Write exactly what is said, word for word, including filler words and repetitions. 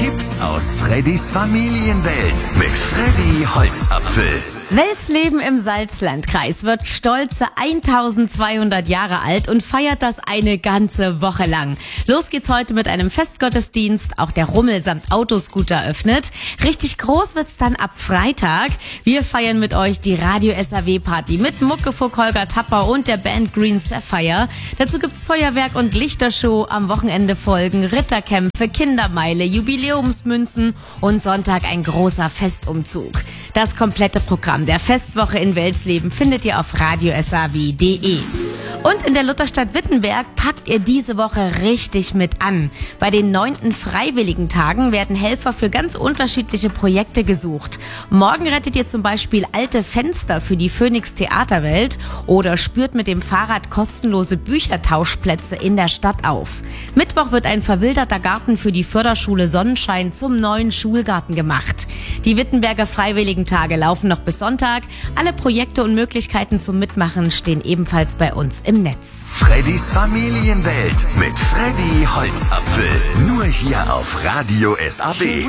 Tipps aus Freddys Familienwelt mit Freddy Holzapfel. Welsleben im Salzlandkreis wird stolze eintausendzweihundert Jahre alt und feiert das eine ganze Woche lang. Los geht's heute mit einem Festgottesdienst. Auch der Rummel samt Autoscooter öffnet. Richtig groß wird's dann ab Freitag. Wir feiern mit euch die Radio S A W Party mit Muckefuck, Holger Tapper und der Band Green Sapphire. Dazu gibt's Feuerwerk und Lichtershow. Am Wochenende folgen Ritterkämpfe, Kindermeile, Jubiläumsmünzen und Sonntag ein großer Festumzug. Das komplette Programm der Festwoche in Welsleben findet ihr auf radio s a w punkt d e. Und in der Lutherstadt Wittenberg packt ihr diese Woche richtig mit an. Bei den neunten Freiwilligentagen werden Helfer für ganz unterschiedliche Projekte gesucht. Morgen rettet ihr zum Beispiel alte Fenster für die Phoenix Theaterwelt oder spürt mit dem Fahrrad kostenlose Büchertauschplätze in der Stadt auf. Mittwoch wird ein verwilderter Garten für die Förderschule Sonnenschein zum neuen Schulgarten gemacht. Die Wittenberger Freiwilligentage laufen noch bis Sonntag. Alle Projekte und Möglichkeiten zum Mitmachen stehen ebenfalls bei uns im Netz. Freddys Familienwelt mit Freddy Holzapfel. Nur hier auf Radio S A W.